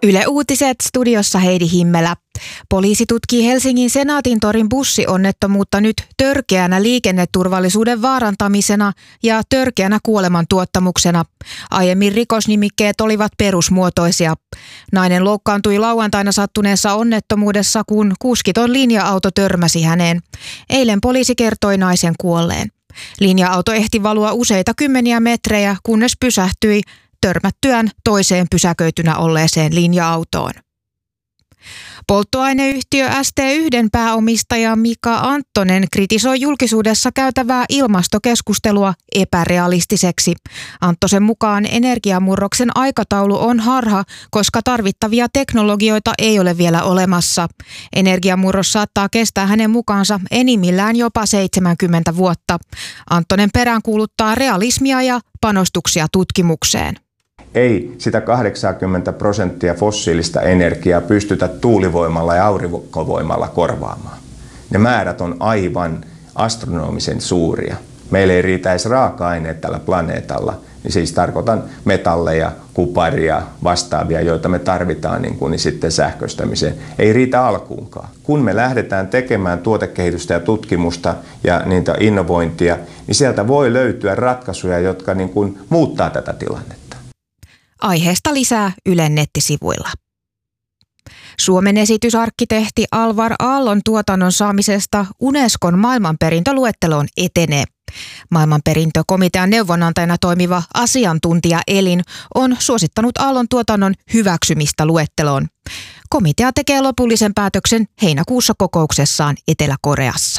Yle Uutiset, studiossa Heidi Himmelä. Poliisi tutkii Helsingin Senaatintorin bussionnettomuutta nyt törkeänä liikenneturvallisuuden vaarantamisena ja törkeänä kuolemantuottamuksena. Aiemmin rikosnimikkeet olivat perusmuotoisia. Nainen loukkaantui lauantaina sattuneessa onnettomuudessa, kun kuskiton linja-auto törmäsi häneen. Eilen poliisi kertoi naisen kuolleen. Linja-auto ehti valua useita kymmeniä metrejä, kunnes pysähtyi törmättyään toiseen pysäköitynä olleeseen linja-autoon. Polttoaineyhtiö ST1 pääomistaja Mika Anttonen kritisoi julkisuudessa käytävää ilmastokeskustelua epärealistiseksi. Anttosen mukaan energiamurroksen aikataulu on harha, koska tarvittavia teknologioita ei ole vielä olemassa. Energiamurros saattaa kestää hänen mukaansa enimmillään jopa 70 vuotta. Anttonen peräänkuuluttaa realismia ja panostuksia tutkimukseen. Ei sitä 80% fossiilista energiaa pystytä tuulivoimalla ja aurinkovoimalla korvaamaan. Ne määrät on aivan astronomisen suuria. Meillä ei riitä edes raaka-aineet tällä planeetalla. Niin siis tarkoitan metalleja, kuparia, vastaavia, joita me tarvitaan niin sitten sähköistämiseen. Ei riitä alkuunkaan. Kun me lähdetään tekemään tuotekehitystä ja tutkimusta ja niitä innovointia, niin sieltä voi löytyä ratkaisuja, jotka muuttaa tätä tilannetta. Aiheesta lisää Ylen nettisivuilla. Suomen esitysarkkitehti Alvar Aallon tuotannon saamisesta Unescon maailmanperintöluetteloon etenee. Maailmanperintökomitean neuvonantajana toimiva asiantuntijaelin on suosittanut Aallon tuotannon hyväksymistä luetteloon. Komitea tekee lopullisen päätöksen heinäkuussa kokouksessaan Etelä-Koreassa.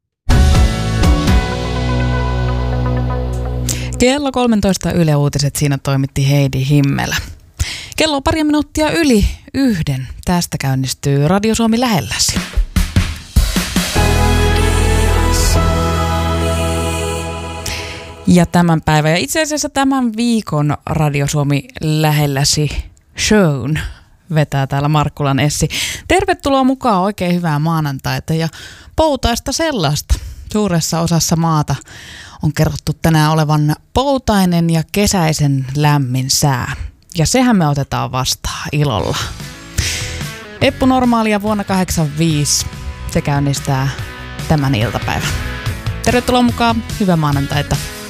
Kello 13 Yle Uutiset, siinä toimitti Heidi Himmelä. Kello on pari minuuttia yli 1. Tästä käynnistyy Radio Suomi lähelläsi. Ja tämän päivän ja itse asiassa tämän viikon Radio Suomi lähelläsi shown vetää täällä Markkulan Essi. Tervetuloa mukaan, oikein hyvää maanantaita ja poutaista sellaista. Suuressa osassa maata on kerrottu tänään olevan poutainen ja kesäisen lämmin sää. Ja sehän me otetaan vastaan ilolla. Eppu Normaalia vuonna 1985. Se käynnistää tämän iltapäivän. Tervetuloa mukaan. Hyvää maanantaita.